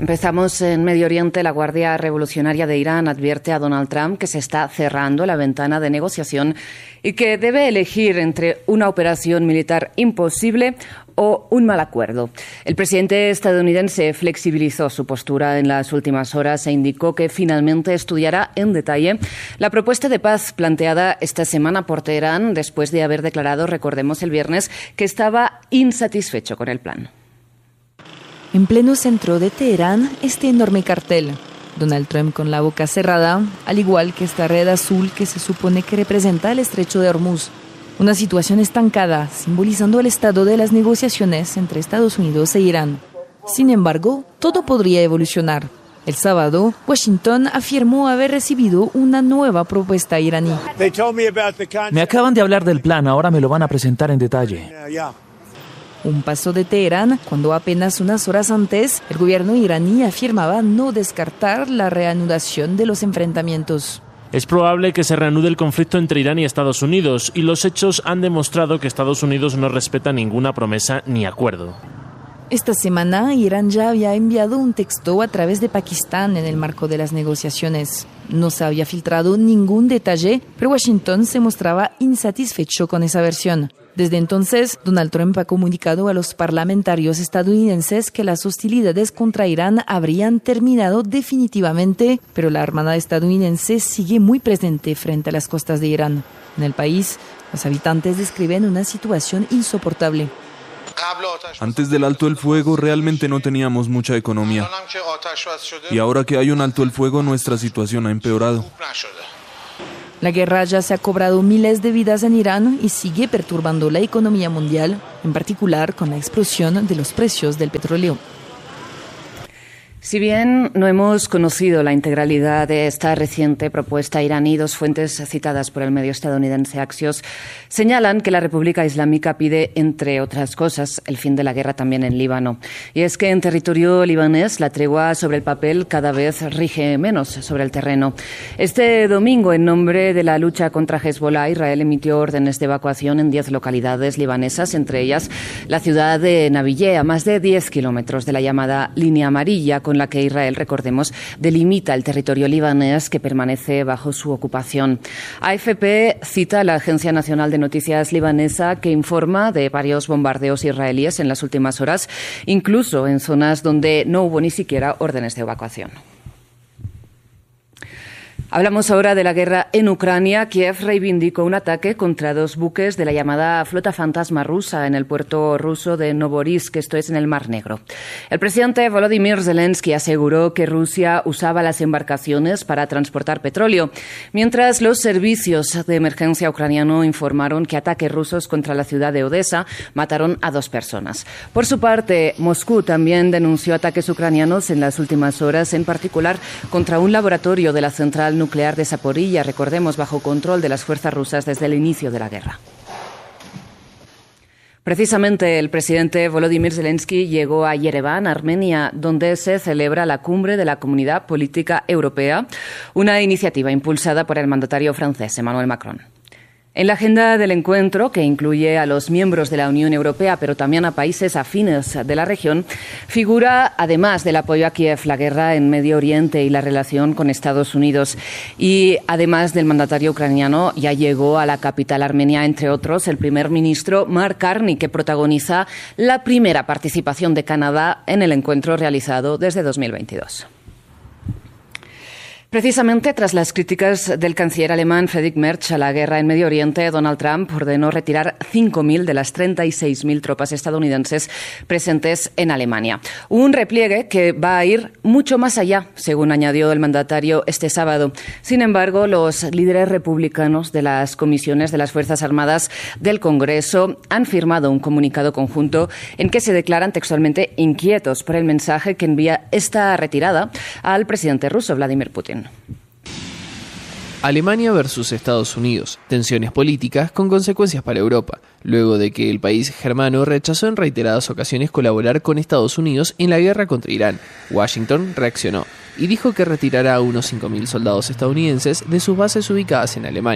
Empezamos en Medio Oriente. La Guardia Revolucionaria de Irán advierte a Donald Trump que se está cerrando la ventana de negociación y que debe elegir entre una operación militar imposible o un mal acuerdo. El presidente estadounidense flexibilizó su postura en las últimas horas e indicó que finalmente estudiará en detalle la propuesta de paz planteada esta semana por Teherán después de haber declarado, recordemos el viernes, que estaba insatisfecho con el plan. En pleno centro de Teherán, este enorme cartel. Donald Trump con la boca cerrada, al igual que esta red azul que se supone que representa el estrecho de Hormuz. Una situación estancada, simbolizando el estado de las negociaciones entre Estados Unidos e Irán. Sin embargo, todo podría evolucionar. El sábado, Washington afirmó haber recibido una nueva propuesta iraní. Me acaban de hablar del plan, ahora me lo van a presentar en detalle. Un paso de Teherán cuando apenas unas horas antes el gobierno iraní afirmaba no descartar la reanudación de los enfrentamientos. Es probable que se reanude el conflicto entre Irán y Estados Unidos, y los hechos han demostrado que Estados Unidos no respeta ninguna promesa ni acuerdo. Esta semana, Irán ya había enviado un texto a través de Pakistán en el marco de las negociaciones. No se había filtrado ningún detalle, pero Washington se mostraba insatisfecho con esa versión. Desde entonces, Donald Trump ha comunicado a los parlamentarios estadounidenses que las hostilidades contra Irán habrían terminado definitivamente, pero la Armada estadounidense sigue muy presente frente a las costas de Irán. En el país, los habitantes describen una situación insoportable. Antes del alto el fuego realmente no teníamos mucha economía. Y ahora que hay un alto el fuego, nuestra situación ha empeorado. La guerra ya se ha cobrado miles de vidas en Irán y sigue perturbando la economía mundial, en particular con la explosión de los precios del petróleo. Si bien no hemos conocido la integralidad de esta reciente propuesta iraní, dos fuentes citadas por el medio estadounidense Axios señalan que la República Islámica pide, entre otras cosas, el fin de la guerra también en Líbano. Y es que en territorio libanés la tregua sobre el papel cada vez rige menos sobre el terreno. Este domingo, en nombre de la lucha contra Hezbollah, Israel emitió órdenes de evacuación en 10 localidades libanesas, entre ellas la ciudad de Nabiyeh, a más de 10 kilómetros de la llamada Línea Amarilla, con la que Israel, recordemos, delimita el territorio libanés que permanece bajo su ocupación. AFP cita a la Agencia Nacional de Noticias libanesa que informa de varios bombardeos israelíes en las últimas horas, incluso en zonas donde no hubo ni siquiera órdenes de evacuación. Hablamos ahora de la guerra en Ucrania. Kiev reivindicó un ataque contra 2 buques de la llamada flota fantasma rusa en el puerto ruso de Novorossiysk, esto es en el Mar Negro. El presidente Volodymyr Zelensky aseguró que Rusia usaba las embarcaciones para transportar petróleo, mientras los servicios de emergencia ucraniano informaron que ataques rusos contra la ciudad de Odessa mataron a 2 personas. Por su parte, Moscú también denunció ataques ucranianos en las últimas horas, en particular contra un laboratorio de la central nuclear de Zaporilla, recordemos, bajo control de las fuerzas rusas desde el inicio de la guerra. Precisamente el presidente Volodymyr Zelensky llegó a Yerevan, Armenia, donde se celebra la cumbre de la Comunidad Política Europea, una iniciativa impulsada por el mandatario francés Emmanuel Macron. En la agenda del encuentro, que incluye a los miembros de la Unión Europea, pero también a países afines de la región, figura, además del apoyo a Kiev, la guerra en Medio Oriente y la relación con Estados Unidos. Y además del mandatario ucraniano, ya llegó a la capital armenia, entre otros, el primer ministro Mark Carney, que protagoniza la primera participación de Canadá en el encuentro realizado desde 2022. Precisamente tras las críticas del canciller alemán Friedrich Merz a la guerra en Medio Oriente, Donald Trump ordenó retirar 5.000 de las 36.000 tropas estadounidenses presentes en Alemania. Un repliegue que va a ir mucho más allá, según añadió el mandatario este sábado. Sin embargo, los líderes republicanos de las comisiones de las Fuerzas Armadas del Congreso han firmado un comunicado conjunto en que se declaran textualmente inquietos por el mensaje que envía esta retirada al presidente ruso, Vladimir Putin. Alemania versus Estados Unidos, tensiones políticas con consecuencias para Europa, luego de que el país germano rechazó en reiteradas ocasiones colaborar con Estados Unidos en la guerra contra Irán. Washington reaccionó y dijo que retirará a unos 5.000 soldados estadounidenses de sus bases ubicadas en Alemania,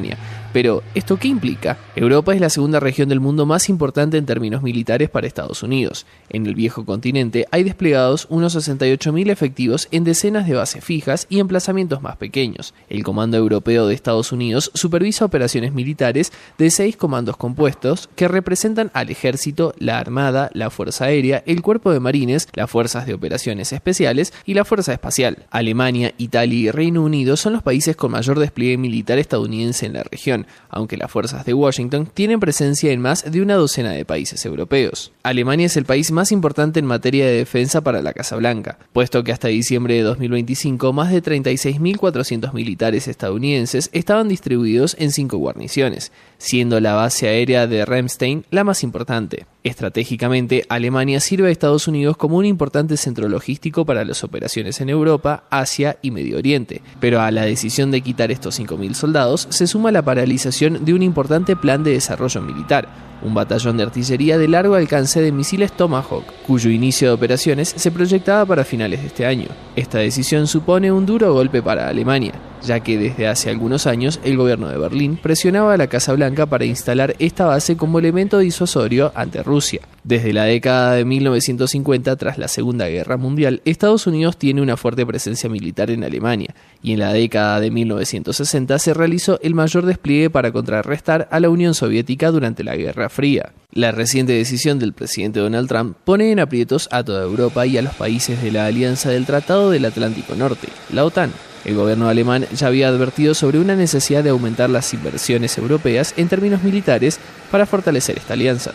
Pero, ¿esto qué implica? Europa es la segunda región del mundo más importante en términos militares para Estados Unidos. En el viejo continente hay desplegados unos 68.000 efectivos en decenas de bases fijas y emplazamientos más pequeños. El Comando Europeo de Estados Unidos supervisa operaciones militares de 6 comandos compuestos que representan al Ejército, la Armada, la Fuerza Aérea, el Cuerpo de Marines, las Fuerzas de Operaciones Especiales y la Fuerza Espacial. Alemania, Italia y Reino Unido son los países con mayor despliegue militar estadounidense en la región, aunque las fuerzas de Washington tienen presencia en más de una docena de países europeos. Alemania es el país más importante en materia de defensa para la Casa Blanca, puesto que hasta diciembre de 2025 más de 36.400 militares estadounidenses estaban distribuidos en 5 guarniciones, siendo la base aérea de Ramstein la más importante. Estratégicamente, Alemania sirve a Estados Unidos como un importante centro logístico para las operaciones en Europa, Asia y Medio Oriente, pero a la decisión de quitar estos 5.000 soldados se suma la paralización de un importante plan de desarrollo militar, un batallón de artillería de largo alcance de misiles Tomahawk, cuyo inicio de operaciones se proyectaba para finales de este año. Esta decisión supone un duro golpe para Alemania, ya que desde hace algunos años el gobierno de Berlín presionaba a la Casa Blanca para instalar esta base como elemento disuasorio ante Rusia. Desde la década de 1950, tras la Segunda Guerra Mundial, Estados Unidos tiene una fuerte presencia militar en Alemania, y en la década de 1960 se realizó el mayor despliegue para contrarrestar a la Unión Soviética durante la Guerra Fría. La reciente decisión del presidente Donald Trump pone en aprietos a toda Europa y a los países de la Alianza del Tratado del Atlántico Norte, la OTAN. El gobierno alemán ya había advertido sobre una necesidad de aumentar las inversiones europeas en términos militares para fortalecer esta alianza.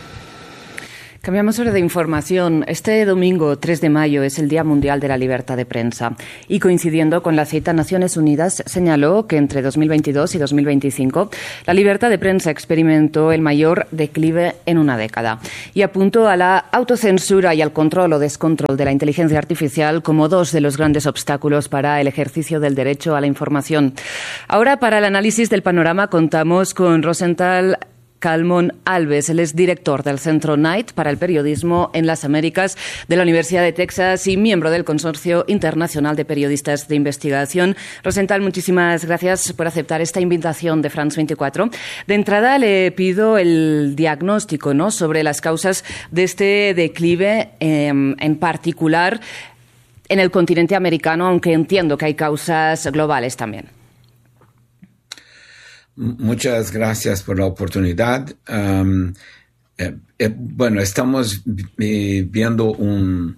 Cambiamos ahora de información. Este domingo, 3 de mayo, es el Día Mundial de la Libertad de Prensa. Y coincidiendo con la cita, Naciones Unidas señaló que entre 2022 y 2025 la libertad de prensa experimentó el mayor declive en una década. Y apuntó a la autocensura y al control o descontrol de la inteligencia artificial como 2 de los grandes obstáculos para el ejercicio del derecho a la información. Ahora, para el análisis del panorama, contamos con Rosenthal Calmon Alves. Él es director del Centro Knight para el Periodismo en las Américas de la Universidad de Texas y miembro del Consorcio Internacional de Periodistas de Investigación. Rosenthal, muchísimas gracias por aceptar esta invitación de France 24. De entrada le pido el diagnóstico, ¿no?, sobre las causas de este declive, en particular en el continente americano, aunque entiendo que hay causas globales también. Muchas gracias por la oportunidad. Bueno, estamos viendo un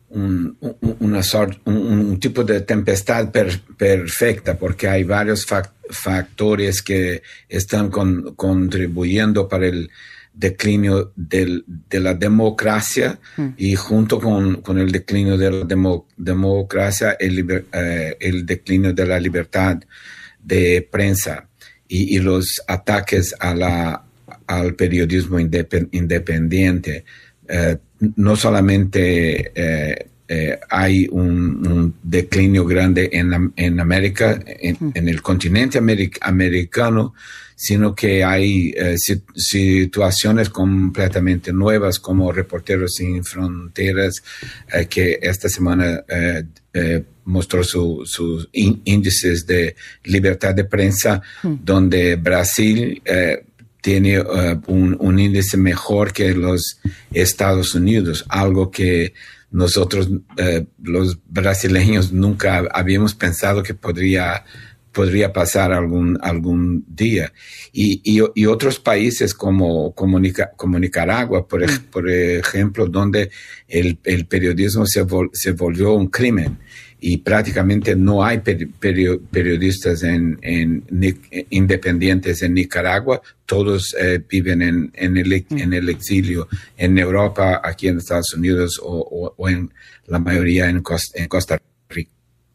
tipo de tempestad perfecta, porque hay varios factores que están contribuyendo para el declinio de la democracia, y junto con el declinio de la democracia, el declinio de la libertad de prensa. Y los ataques al periodismo independiente. No solamente hay un declinio grande en América, en el continente americano, sino que hay situaciones completamente nuevas, como Reporteros Sin Fronteras, que esta semana mostró sus índices de libertad de prensa, donde Brasil tiene un índice mejor que los Estados Unidos, algo que nosotros, los brasileños, nunca habíamos pensado que podría pasar algún día. Y otros países como Nicaragua, por ejemplo, donde el periodismo se volvió un crimen, y prácticamente no hay periodistas independientes en Nicaragua. Todos viven en el exilio en Europa, aquí en Estados Unidos, o en la mayoría en Costa Rica.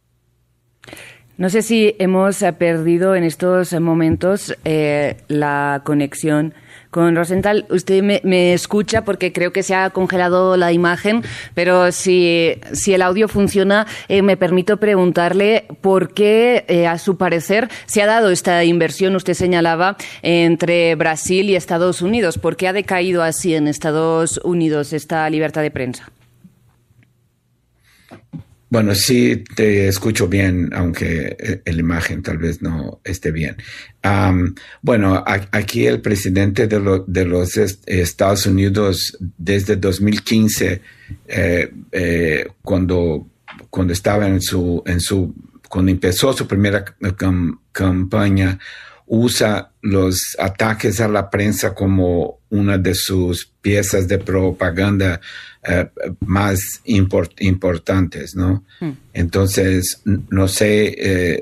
No sé si hemos perdido en estos momentos la conexión con Rosenthal. Usted me escucha, porque creo que se ha congelado la imagen, pero si el audio funciona, me permito preguntarle por qué, a su parecer, se ha dado esta inversión, usted señalaba, entre Brasil y Estados Unidos. ¿Por qué ha decaído así en Estados Unidos esta libertad de prensa? Bueno, sí te escucho bien, aunque la imagen tal vez no esté bien. Bueno, aquí el presidente de los Estados Unidos desde 2015, cuando estaba cuando empezó su primera campaña, usa los ataques a la prensa como una de sus piezas de propaganda más importantes, ¿no? Entonces, no sé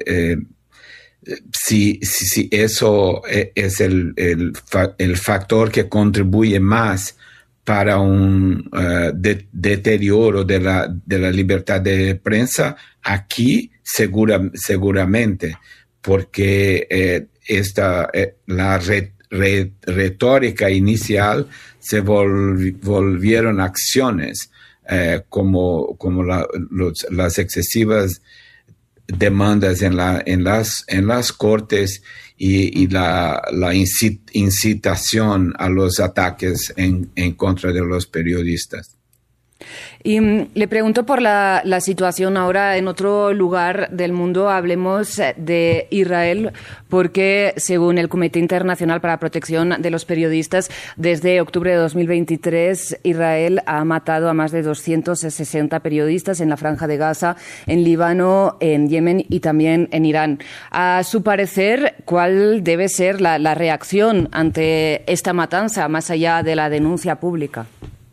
si eso es el factor que contribuye más para un deterioro de la libertad de prensa. Aquí seguramente, porque la retórica inicial se volvieron acciones, como las excesivas demandas en las cortes y la incitación a los ataques en contra de los periodistas. Y le pregunto por la situación ahora en otro lugar del mundo. Hablemos de Israel, porque según el Comité Internacional para la Protección de los Periodistas, desde octubre de 2023, Israel ha matado a más de 260 periodistas en la Franja de Gaza, en Líbano, en Yemen y también en Irán. A su parecer, ¿cuál debe ser la reacción ante esta matanza, más allá de la denuncia pública?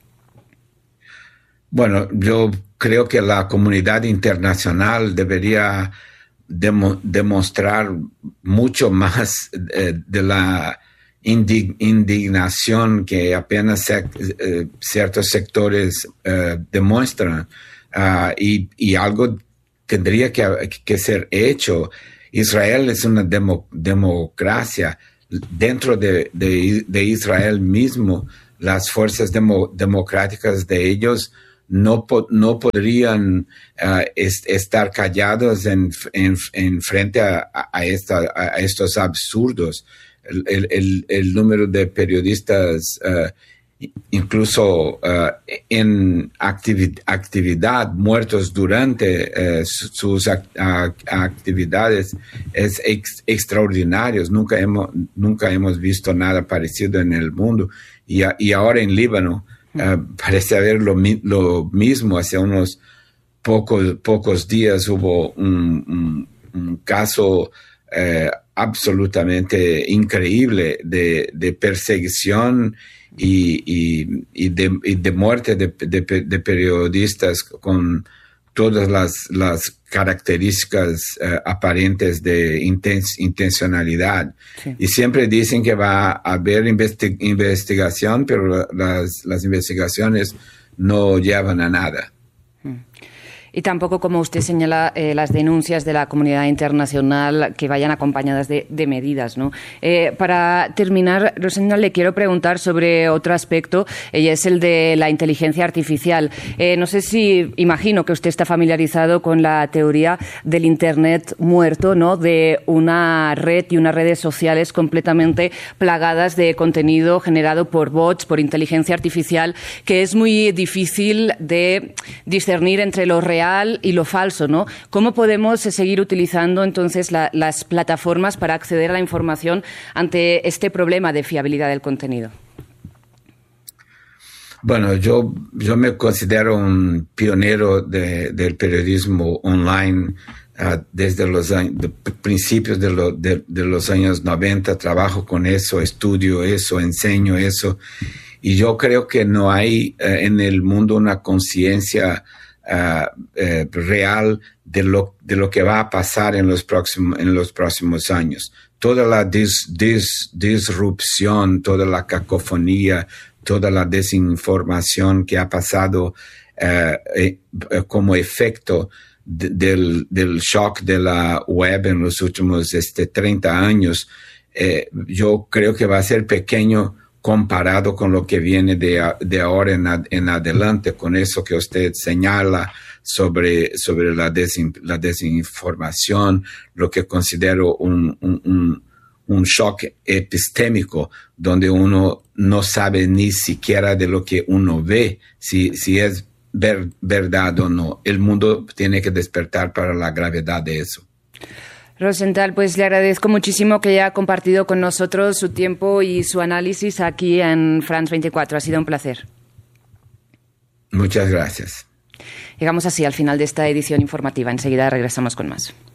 Bueno, yo creo que la comunidad internacional debería demostrar mucho más de la indignación que apenas ciertos sectores demuestran, y algo tendría que ser hecho. Israel es una democracia. Dentro de Israel mismo, las fuerzas democráticas de ellos no podrían estar callados en frente a estos absurdos. El número de periodistas, incluso en actividad, muertos durante sus actividades, es extraordinario. Nunca hemos visto nada parecido en el mundo. Y ahora en Líbano, parece haber lo mismo. Hace unos pocos días hubo un caso absolutamente increíble de persecución y de muerte de periodistas con todas las características aparentes de intencionalidad. Sí. Y siempre dicen que va a haber investigación, pero las investigaciones no llevan a nada. Y tampoco, como usted señala, las denuncias de la comunidad internacional que vayan acompañadas de medidas, ¿no? Para terminar, Rosenda, le quiero preguntar sobre otro aspecto, y es el de la inteligencia artificial. No sé si, imagino que usted está familiarizado con la teoría del Internet muerto, ¿no? De una red y unas redes sociales completamente plagadas de contenido generado por bots, por inteligencia artificial, que es muy difícil de discernir entre lo real y lo falso, ¿no? ¿Cómo podemos seguir utilizando entonces las plataformas para acceder a la información ante este problema de fiabilidad del contenido? Bueno, yo me considero un pionero del periodismo online desde los principios de los años 90. Trabajo con eso, estudio eso, enseño eso, y yo creo que no hay en el mundo una conciencia real de lo que va a pasar en los próximos años. Toda la disrupción, toda la cacofonía, toda la desinformación que ha pasado como efecto del shock de la web en los últimos 30 años, yo creo que va a ser pequeño comparado con lo que viene de ahora en adelante, con eso que usted señala sobre la desinformación, lo que considero un shock epistémico, donde uno no sabe ni siquiera de lo que uno ve, si es verdad o no. El mundo tiene que despertar para la gravedad de eso. Rosenthal, pues le agradezco muchísimo que haya compartido con nosotros su tiempo y su análisis aquí en France 24. Ha sido un placer. Muchas gracias. Llegamos así al final de esta edición informativa. Enseguida regresamos con más.